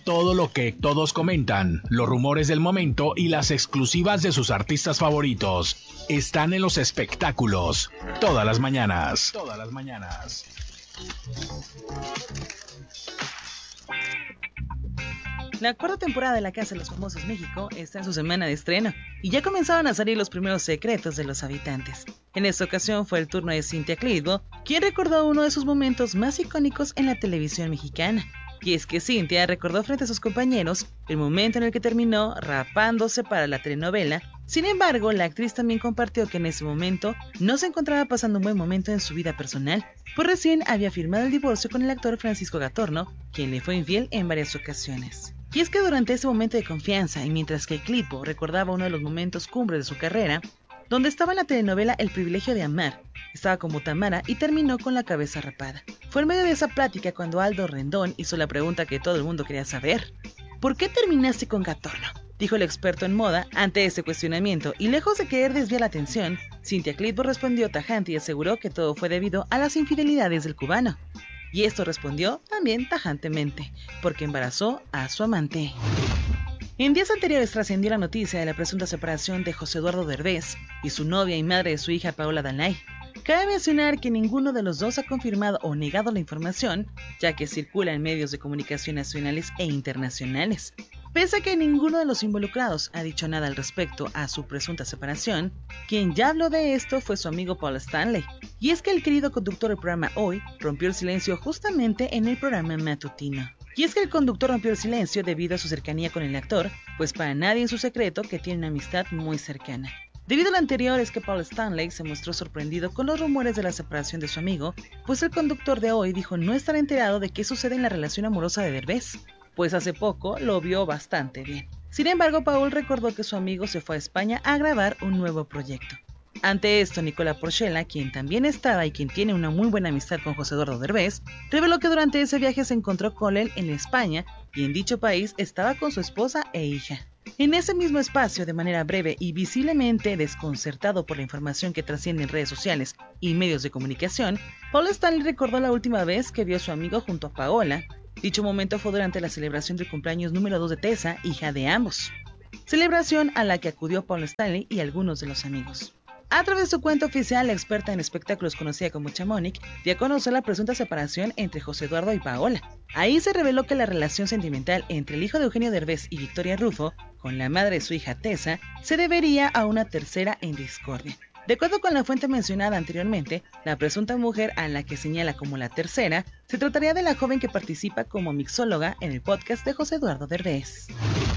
Todo lo que todos comentan, los rumores del momento y las exclusivas de sus artistas favoritos están en los espectáculos todas las mañanas. La cuarta temporada de La Casa de los Famosos México está en su semana de estreno y ya comenzaron a salir los primeros secretos de los habitantes. En esta ocasión fue el turno de Cynthia Clitbo, quien recordó uno de sus momentos más icónicos en la televisión mexicana. Y es que Cynthia recordó frente a sus compañeros el momento en el que terminó rapándose para la telenovela. Sin embargo, la actriz también compartió que en ese momento no se encontraba pasando un buen momento en su vida personal, pues recién había firmado el divorcio con el actor Francisco Gatorno, quien le fue infiel en varias ocasiones. Y es que durante ese momento de confianza, y mientras que Clitbo recordaba uno de los momentos cumbres de su carrera, donde estaba en la telenovela El privilegio de amar, estaba como Tamara y terminó con la cabeza rapada. Fue en medio de esa plática cuando Aldo Rendón hizo la pregunta que todo el mundo quería saber. ¿Por qué terminaste con Gatorno?, dijo el experto en moda ante ese cuestionamiento, y lejos de querer desviar la atención, Cynthia Clitbo respondió tajante y aseguró que todo fue debido a las infidelidades del cubano. Y esto respondió también tajantemente, porque embarazó a su amante. En días anteriores trascendió la noticia de la presunta separación de José Eduardo Derbez y su novia y madre de su hija Paola Danlai. Cabe mencionar que ninguno de los dos ha confirmado o negado la información, ya que circula en medios de comunicación nacionales e internacionales. Pese a que ninguno de los involucrados ha dicho nada al respecto a su presunta separación, quien ya habló de esto fue su amigo Paul Stanley. Y es que el querido conductor del programa Hoy rompió el silencio justamente en el programa matutino. Y es que el conductor rompió el silencio debido a su cercanía con el actor, pues para nadie es un secreto que tiene una amistad muy cercana. Debido a lo anterior es que Paul Stanley se mostró sorprendido con los rumores de la separación de su amigo, pues el conductor de Hoy dijo no estar enterado de qué sucede en la relación amorosa de Derbez, pues hace poco lo vio bastante bien. Sin embargo, Paul recordó que su amigo se fue a España a grabar un nuevo proyecto. Ante esto, Nicola Porchela, quien también estaba y quien tiene una muy buena amistad con José Eduardo Derbez, reveló que durante ese viaje se encontró con él en España y en dicho país estaba con su esposa e hija. En ese mismo espacio, de manera breve y visiblemente desconcertado por la información que trasciende en redes sociales y medios de comunicación, Paul Stanley recordó la última vez que vio a su amigo junto a Paola. Dicho momento fue durante la celebración del cumpleaños número 2 de Tessa, hija de ambos. Celebración a la que acudió Paul Stanley y algunos de los amigos. A través de su cuenta oficial, la experta en espectáculos conocida como Chamonix dio a conocer la presunta separación entre José Eduardo y Paola. Ahí se reveló que la relación sentimental entre el hijo de Eugenio Derbez y Victoria Rufo, con la madre de su hija Tessa, se debería a una tercera en discordia. De acuerdo con la fuente mencionada anteriormente, la presunta mujer a la que señala como la tercera, se trataría de la joven que participa como mixóloga en el podcast de José Eduardo Derbez.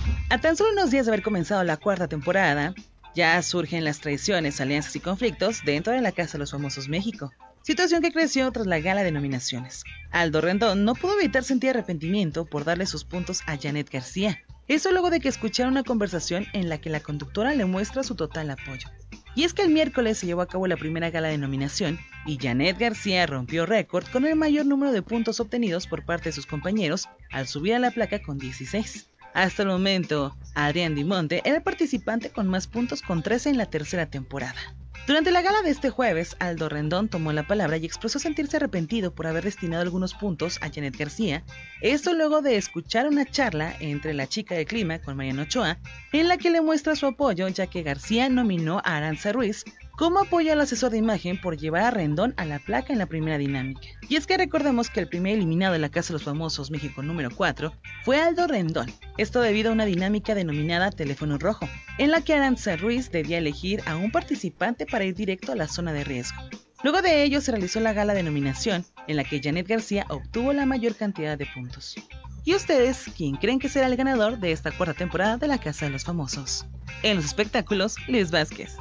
A tan solo unos días de haber comenzado la cuarta temporada, ya surgen las traiciones, alianzas y conflictos dentro de La Casa de los Famosos México, situación que creció tras la gala de nominaciones. Aldo Rendón no pudo evitar sentir arrepentimiento por darle sus puntos a Janet García. Eso luego de que escuchara una conversación en la que la conductora le muestra su total apoyo. Y es que el miércoles se llevó a cabo la primera gala de nominación y Janet García rompió récord con el mayor número de puntos obtenidos por parte de sus compañeros al subir a la placa con 16. Hasta el momento, Adrián Dimonte era el participante con más puntos con 13 en la tercera temporada. Durante la gala de este jueves, Aldo Rendón tomó la palabra y expresó sentirse arrepentido por haber destinado algunos puntos a Janet García, esto luego de escuchar una charla entre la chica del clima con Mariano Ochoa, en la que le muestra su apoyo ya que García nominó a Aranza Ruiz como apoyo al asesor de imagen por llevar a Rendón a la placa en la primera dinámica. Y es que recordemos que el primer eliminado de La Casa de los Famosos México número 4 fue Aldo Rendón, esto debido a una dinámica denominada Teléfono Rojo, en la que Aranza Ruiz debía elegir a un participante para ir directo a la zona de riesgo. Luego de ello se realizó la gala de nominación, en la que Janet García obtuvo la mayor cantidad de puntos. ¿Y ustedes quién creen que será el ganador de esta cuarta temporada de La Casa de los Famosos? En los espectáculos, Luis Vázquez.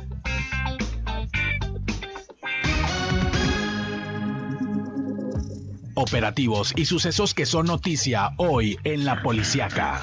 Operativos y sucesos que son noticia hoy en La Policiaca.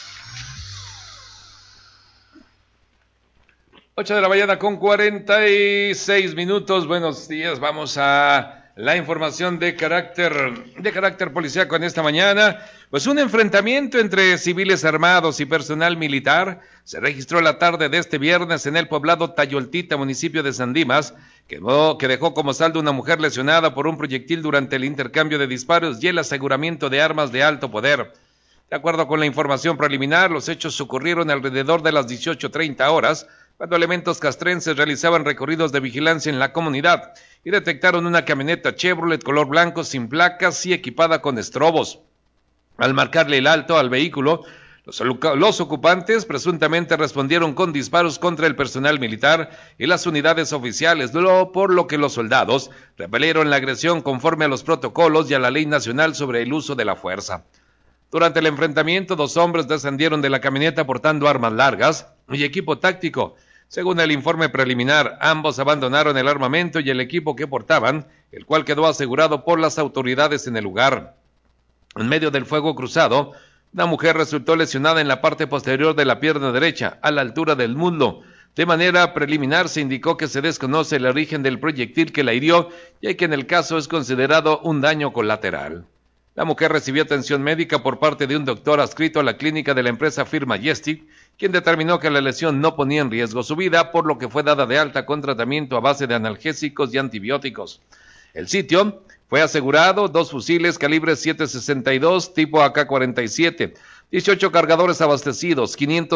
8 de la mañana con 46 minutos. Buenos días. Vamos a la información de carácter policíaco en esta mañana. Pues un enfrentamiento entre civiles armados y personal militar se registró la tarde de este viernes en el poblado Tayoltita, municipio de San Dimas, que dejó como saldo una mujer lesionada por un proyectil durante el intercambio de disparos y el aseguramiento de armas de alto poder. De acuerdo con la información preliminar, los hechos ocurrieron alrededor de las 18:30 horas, cuando elementos castrenses realizaban recorridos de vigilancia en la comunidad y detectaron una camioneta Chevrolet color blanco sin placas y equipada con estrobos. Al marcarle el alto al vehículo, los ocupantes presuntamente respondieron con disparos contra el personal militar y las unidades oficiales, por lo que los soldados repelieron la agresión conforme a los protocolos y a la ley nacional sobre el uso de la fuerza. Durante el enfrentamiento, 2 hombres descendieron de la camioneta portando armas largas y equipo táctico. Según el informe preliminar, ambos abandonaron el armamento y el equipo que portaban, el cual quedó asegurado por las autoridades en el lugar. En medio del fuego cruzado, una mujer resultó lesionada en la parte posterior de la pierna derecha, a la altura del muslo. De manera preliminar se indicó que se desconoce el origen del proyectil que la hirió, ya que en el caso es considerado un daño colateral. La mujer recibió atención médica por parte de un doctor adscrito a la clínica de la empresa Firma Majestic, quien determinó que la lesión no ponía en riesgo su vida, por lo que fue dada de alta con tratamiento a base de analgésicos y antibióticos. El sitio fue asegurado 2 fusiles calibre .762 tipo AK-47, 18 cargadores abastecidos,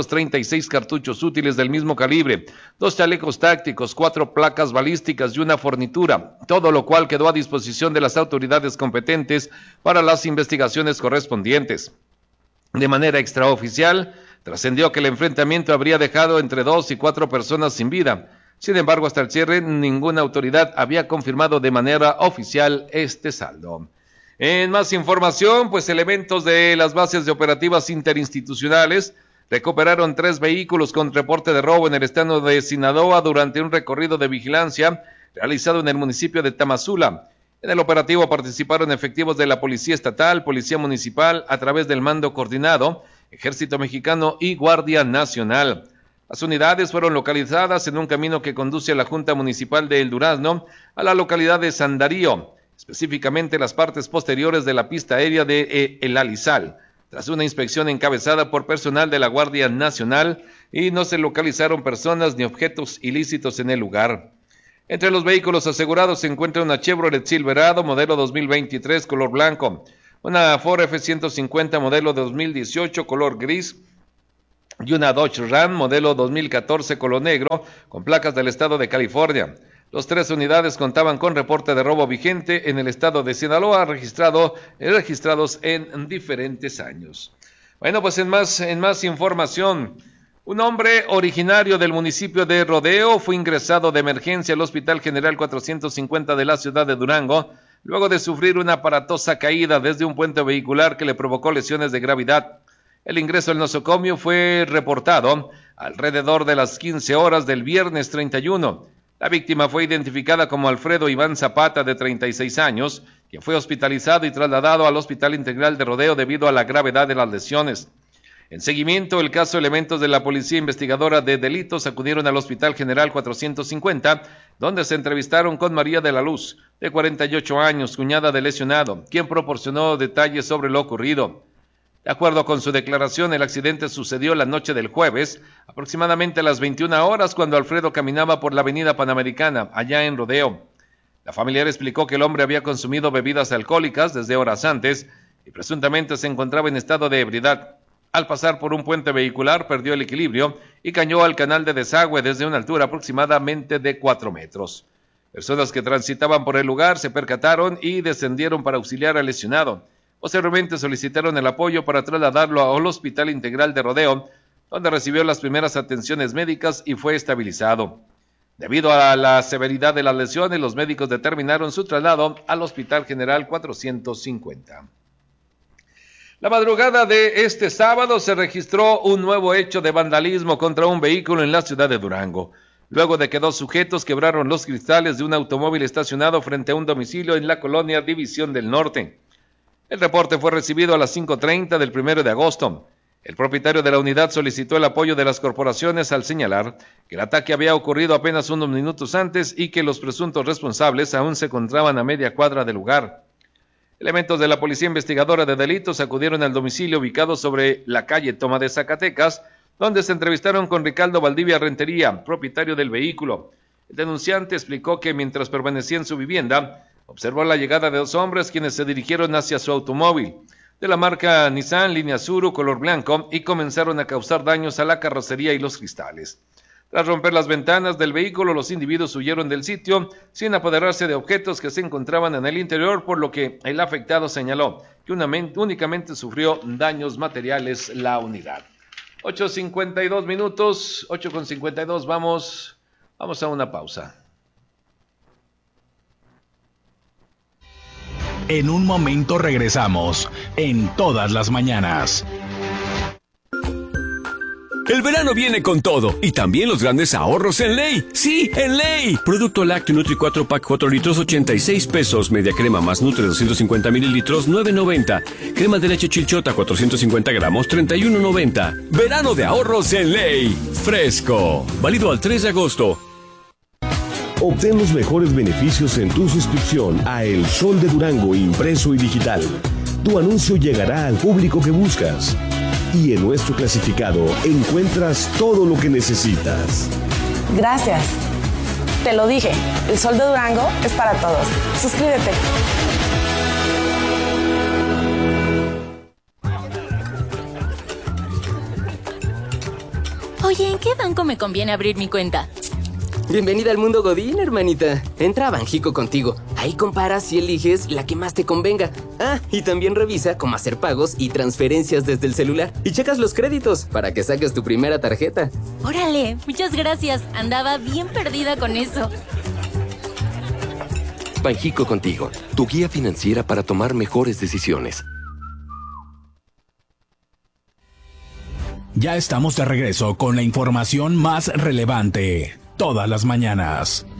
536 cartuchos útiles del mismo calibre, 2 chalecos tácticos, 4 placas balísticas y una fornitura, todo lo cual quedó a disposición de las autoridades competentes para las investigaciones correspondientes. De manera extraoficial, trascendió que el enfrentamiento habría dejado entre 2 y 4 personas sin vida. Sin embargo, hasta el cierre, ninguna autoridad había confirmado de manera oficial este saldo. En más información, pues elementos de las bases de operativas interinstitucionales recuperaron 3 vehículos con reporte de robo en el estado de Sinaloa durante un recorrido de vigilancia realizado en el municipio de Tamazula. En el operativo participaron efectivos de la Policía Estatal, Policía Municipal, a través del Mando Coordinado, Ejército Mexicano y Guardia Nacional. Las unidades fueron localizadas en un camino que conduce a la Junta Municipal de El Durazno, a la localidad de San Darío, específicamente las partes posteriores de la pista aérea de El Alizal, tras una inspección encabezada por personal de la Guardia Nacional, y no se localizaron personas ni objetos ilícitos en el lugar. Entre los vehículos asegurados se encuentra una Chevrolet Silverado modelo 2023 color blanco, una Ford F-150 modelo 2018 color gris, y una Dodge Ram modelo 2014 color negro con placas del estado de California. Los 3 unidades contaban con reporte de robo vigente en el estado de Sinaloa, registrados en diferentes años. Bueno, pues en más información, un hombre originario del municipio de Rodeo fue ingresado de emergencia al Hospital General 450 de la ciudad de Durango, luego de sufrir una aparatosa caída desde un puente vehicular que le provocó lesiones de gravedad. El ingreso al nosocomio fue reportado alrededor de las 15 horas del viernes 31. La víctima fue identificada como Alfredo Iván Zapata, de 36 años, quien fue hospitalizado y trasladado al Hospital Integral de Rodeo debido a la gravedad de las lesiones. En seguimiento del caso, elementos de la Policía Investigadora de Delitos acudieron al Hospital General 450, donde se entrevistaron con María de la Luz, de 48 años, cuñada del lesionado, quien proporcionó detalles sobre lo ocurrido. De acuerdo con su declaración, el accidente sucedió la noche del jueves, aproximadamente a las 21 horas, cuando Alfredo caminaba por la avenida Panamericana, allá en Rodeo. La familiar explicó que el hombre había consumido bebidas alcohólicas desde horas antes y presuntamente se encontraba en estado de ebriedad. Al pasar por un puente vehicular, perdió el equilibrio y cayó al canal de desagüe desde una altura aproximadamente de 4 metros. Personas que transitaban por el lugar se percataron y descendieron para auxiliar al lesionado. Posteriormente solicitaron el apoyo para trasladarlo al Hospital Integral de Rodeo, donde recibió las primeras atenciones médicas y fue estabilizado. Debido a la severidad de las lesiones, los médicos determinaron su traslado al Hospital General 450. La madrugada de este sábado se registró un nuevo hecho de vandalismo contra un vehículo en la ciudad de Durango, luego de que 2 sujetos quebraron los cristales de un automóvil estacionado frente a un domicilio en la colonia División del Norte. El reporte fue recibido a las 5:30 del 1 de agosto. El propietario de la unidad solicitó el apoyo de las corporaciones al señalar que el ataque había ocurrido apenas unos minutos antes y que los presuntos responsables aún se encontraban a media cuadra del lugar. Elementos de la Policía Investigadora de Delitos acudieron al domicilio ubicado sobre la calle Toma de Zacatecas, donde se entrevistaron con Ricardo Valdivia Rentería, propietario del vehículo. El denunciante explicó que mientras permanecía en su vivienda, observó la llegada de 2 hombres quienes se dirigieron hacia su automóvil. de la marca Nissan Línea Suru color blanco y comenzaron a causar daños a la carrocería y los cristales. Tras romper las ventanas del vehículo, los individuos huyeron del sitio sin apoderarse de objetos que se encontraban en el interior, por lo que el afectado señaló que únicamente sufrió daños materiales la unidad. 8:52 minutos, 8:52, vamos a una pausa. En un momento regresamos, en Todas las Mañanas. El verano viene con todo y también los grandes ahorros en Ley. ¡Sí, en Ley! Producto lácteo Nutri 4 Pack 4 litros, 86 pesos. Media crema más Nutri 250 mililitros, 9.90. Crema de leche Chilchota 450 gramos, 31.90. Verano de ahorros en Ley. Fresco. Válido al 3 de agosto. Obtén los mejores beneficios en tu suscripción a El Sol de Durango impreso y digital. Tu anuncio llegará al público que buscas. Y en nuestro clasificado encuentras todo lo que necesitas. Gracias. Te lo dije, El Sol de Durango es para todos. Suscríbete. Oye, ¿en qué banco me conviene abrir mi cuenta? Bienvenida al mundo Godín, hermanita. Entra a Banjico Contigo. Ahí comparas y eliges la que más te convenga. Ah, y también revisa cómo hacer pagos y transferencias desde el celular. Y checas los créditos para que saques tu primera tarjeta. Órale, muchas gracias. Andaba bien perdida con eso. Banjico Contigo, tu guía financiera para tomar mejores decisiones. Ya estamos de regreso con la información más relevante. Todas las mañanas.